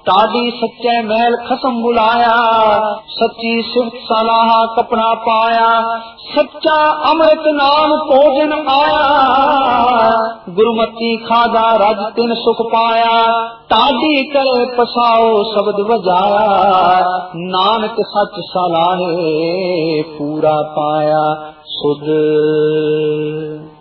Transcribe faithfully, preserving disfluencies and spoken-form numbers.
ताड़ी सच्चे मैल खसम बुलाया, सच्ची सिफ्त सलाह कपड़ा पाया, सच्चा अमृत नाम भोजन आया, गुरुमती खादा रज तिन सुख पाया, ताड़ी करे पसाओ शब्द बजाया, नानक सच सलाहे पूरा पाया सुध।